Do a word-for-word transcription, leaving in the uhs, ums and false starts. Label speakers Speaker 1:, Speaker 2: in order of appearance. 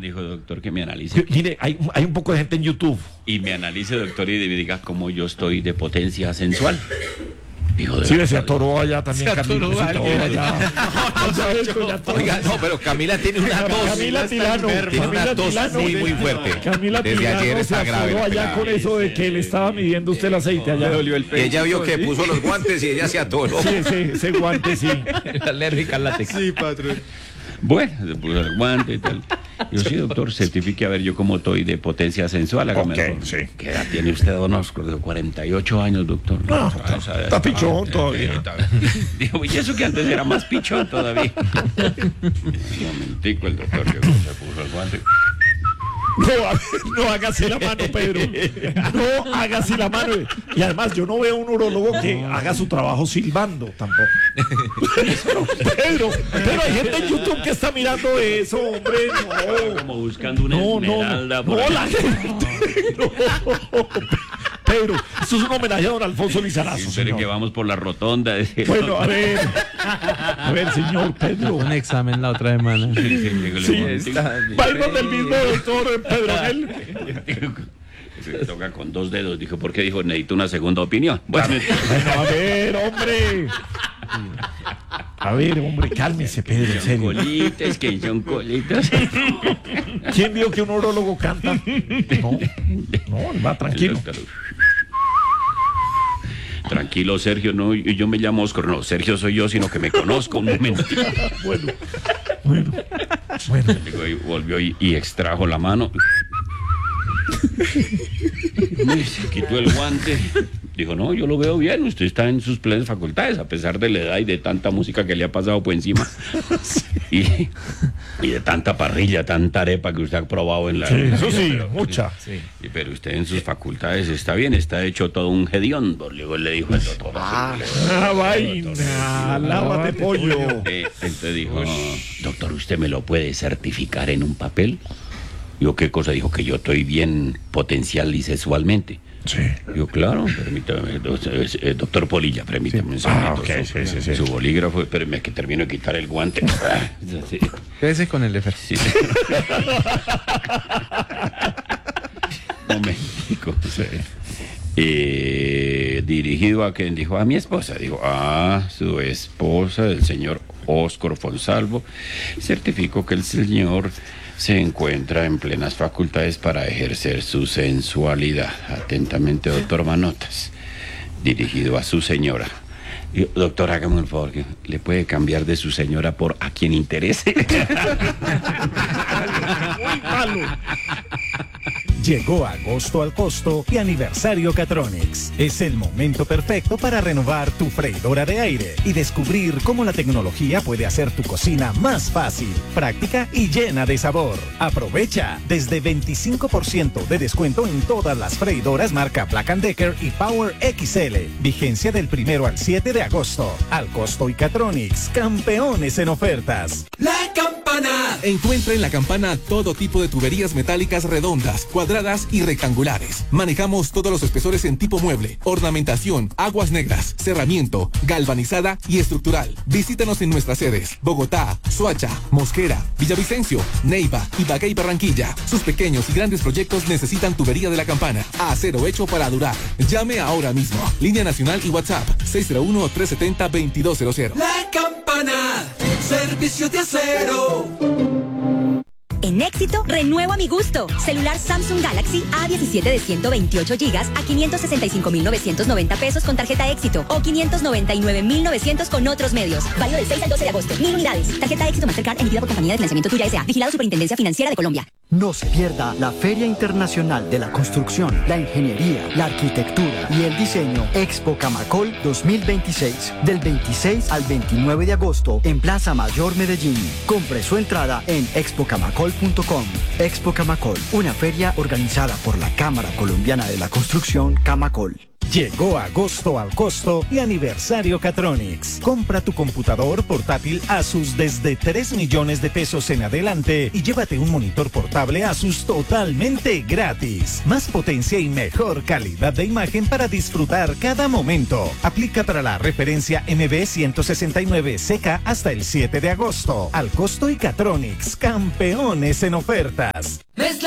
Speaker 1: dijo, doctor, que me analice.
Speaker 2: Mire, hay, hay un poco de gente en YouTube.
Speaker 1: Y me analice, doctor, y me diga cómo yo estoy de potencia sensual. Dijo, de
Speaker 2: Sí,
Speaker 1: verdad,
Speaker 2: se atoró allá también.
Speaker 3: Se atoró
Speaker 2: Camila, se
Speaker 3: alguien.
Speaker 2: allá.
Speaker 3: Oiga, no, pero Camila tiene una tos.
Speaker 2: Camila Tilano,
Speaker 3: Tiene
Speaker 2: Camila
Speaker 3: una tos
Speaker 2: Tilano.
Speaker 3: muy, muy fuerte.
Speaker 2: Camila
Speaker 3: Desde
Speaker 2: Tilano
Speaker 3: ayer
Speaker 2: se
Speaker 3: está grave.
Speaker 2: atoró
Speaker 3: la
Speaker 2: allá
Speaker 3: pelada.
Speaker 2: con eso de que le estaba midiendo usted el aceite allá.
Speaker 1: me dolió el
Speaker 3: Y
Speaker 1: pecho.
Speaker 3: ella vio que puso los guantes y ella se atoró.
Speaker 2: Sí, sí, ese guante, sí.
Speaker 3: Alérgica al látex.
Speaker 4: Sí, patrón.
Speaker 1: Bueno, se puso el guante y tal. Yo, sí, doctor, certifique a ver yo cómo estoy de potencia sensual. Hágame
Speaker 2: Ok,
Speaker 1: el favor.
Speaker 2: sí.
Speaker 1: ¿Qué edad tiene usted, don Oscar? De cuarenta y ocho años, doctor.
Speaker 2: No,
Speaker 1: O sea,
Speaker 2: está, está pichón todavía.
Speaker 1: está- Dijo, y eso que antes era más pichón todavía. Un momentico, el doctor llegó, se puso el guante.
Speaker 2: No, a ver, no haga así la mano, Pedro. No haga así la mano. Y además, yo no veo un urólogo que haga su trabajo silbando tampoco. Pedro, pero hay gente en YouTube que está mirando eso, hombre. No.
Speaker 1: Como buscando una
Speaker 2: No, no,
Speaker 1: esmeralda.
Speaker 2: no,
Speaker 1: por
Speaker 2: no,
Speaker 1: ahí.
Speaker 2: la gente. No. Pedro, esto es un homenaje a don Alfonso Lizarazo,
Speaker 1: Sí, pero
Speaker 2: señor.
Speaker 1: que vamos por la rotonda. decía.
Speaker 2: Bueno, a ver. A ver, señor Pedro.
Speaker 5: Un examen la otra semana.
Speaker 1: Sí, sí, llegó el
Speaker 2: Sí,
Speaker 1: momentico.
Speaker 2: va a ir donde el mismo doctor Pedronel.
Speaker 1: Se toca con dos dedos. Dijo, ¿por qué? Dijo, necesito una segunda opinión. Bueno,
Speaker 2: Bueno, a ver, hombre. A ver, hombre, cálmese, Pedro, en
Speaker 1: son
Speaker 2: serio.
Speaker 1: colitas, que son colitas.
Speaker 2: ¿Quién vio que un urólogo canta? No, no, va tranquilo.
Speaker 1: El doctor, tranquilo, Sergio, no, yo yo me llamo Oscar. No, Sergio soy yo, sino que me conozco un momento.
Speaker 2: Bueno, bueno, bueno.
Speaker 1: Digo, y volvió y, y extrajo la mano. Y se quitó el guante. Dijo, no, yo lo veo bien, usted está en sus plenas facultades, a pesar de la edad y de tanta música que le ha pasado por encima. Y, y de tanta parrilla, tanta arepa que usted ha probado en la...
Speaker 2: Sí,
Speaker 1: en la
Speaker 2: eso
Speaker 1: vida,
Speaker 2: sí,
Speaker 1: pero-
Speaker 2: mucha.
Speaker 1: Y pero usted en sus facultades está bien, está hecho todo un hediondo, luego le dijo el doctor.
Speaker 2: Ah, vaina, lava de pollo.
Speaker 1: Eh, entonces dijo, doctor, ¿usted me lo puede certificar en un papel? Yo, ¿qué cosa? Dijo que yo estoy bien potencial y sexualmente.
Speaker 2: Sí.
Speaker 1: Yo, claro, permítame, do- eh, doctor Polilla, permítame un
Speaker 2: Ah,
Speaker 1: segundito,
Speaker 2: ok,
Speaker 1: su,
Speaker 2: sí, sí, sí.
Speaker 1: su bolígrafo, espérame que termino de quitar el guante. Ah, sí,
Speaker 5: Quédese con el Efer.
Speaker 1: sí. Momentico.
Speaker 2: Sí.
Speaker 1: Eh, dirigido a quien dijo, a mi esposa. Dijo, ah, su esposa, el señor Óscar Fonsalvo, certificó que el señor se encuentra en plenas facultades para ejercer su sensualidad. Atentamente, doctor Manotas. Dirigido a su señora. Digo, doctor, hágame un favor, que le puede cambiar de su señora por a quien interese.
Speaker 2: Muy malo.
Speaker 6: Llegó agosto al costo y aniversario Catronics. Es el momento perfecto para renovar tu freidora de aire y descubrir cómo la tecnología puede hacer tu cocina más fácil, práctica y llena de sabor. Aprovecha desde veinticinco por ciento de descuento en todas las freidoras marca Black and Decker y Power X L. Vigencia del primero al siete de agosto. Al costo y Catronics, campeones en ofertas.
Speaker 7: La Campana. Encuentra en La Campana todo tipo de tuberías metálicas redondas, cuadradas y rectangulares. Manejamos todos los espesores en tipo mueble, ornamentación, aguas negras, cerramiento, galvanizada y estructural. Visítanos en nuestras sedes: Bogotá, Soacha, Mosquera, Villavicencio, Neiva, Ibagué y Barranquilla. Sus pequeños y grandes proyectos necesitan tubería de La Campana. Acero hecho para durar. Llame ahora mismo. Línea nacional y WhatsApp seis cero uno, tres siete cero, dos dos cero cero.
Speaker 8: La Campana, servicio de acero.
Speaker 9: En Éxito, renuevo a mi gusto. Celular Samsung Galaxy A diecisiete de ciento veintiocho gigas a quinientos sesenta y cinco mil novecientos noventa pesos con tarjeta Éxito o quinientos noventa y nueve mil novecientos con otros medios. Válido del seis al doce de agosto. Mil unidades. Tarjeta Éxito Mastercard emitida por Compañía de Financiamiento Tuya S A. Vigilado Superintendencia Financiera de Colombia.
Speaker 10: No se pierda la Feria Internacional de la Construcción, la Ingeniería, la Arquitectura y el Diseño Expo Camacol dos mil veintiséis, del veintiséis al veintinueve de agosto en Plaza Mayor Medellín. Compre su entrada en expo camacol punto com. Expo Camacol, una feria organizada por la Cámara Colombiana de la Construcción Camacol.
Speaker 6: Llegó agosto al costo y aniversario Catronics. Compra tu computador portátil Asus desde tres millones de pesos en adelante y llévate un monitor portable Asus totalmente gratis. Más potencia y mejor calidad de imagen para disfrutar cada momento. Aplica para la referencia M B ciento sesenta y nueve C K hasta el siete de agosto. Al costo y Catronics, campeones en ofertas.